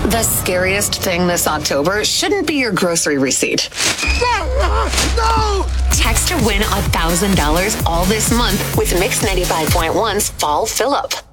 The scariest thing this October shouldn't be your grocery receipt. No! Text to win $1,000 all this month with Mix 95.1's Fall Fill Up.